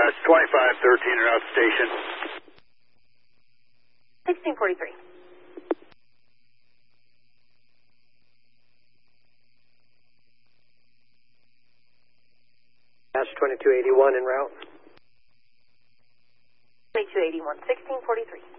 2513 around station. 1643. Dash 2281 en route. 2281, 1643.